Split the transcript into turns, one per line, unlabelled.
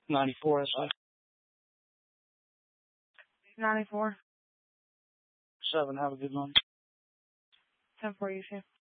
94 SI.
94.
7. Have a good one.
10 for you, too.